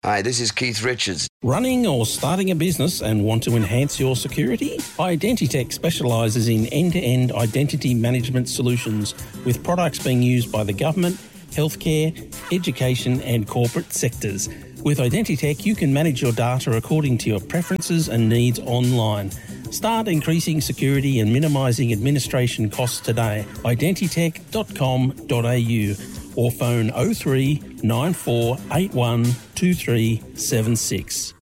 Hi, this is Keith Richards. Running or starting a business and want to enhance your security? Identitech specialises in end-to-end identity management solutions with products being used by the government, healthcare, education and corporate sectors. With Identitech, you can manage your data according to your preferences and needs online. Start increasing security and minimising administration costs today. Identitech.com.au or phone 03 9481 2376.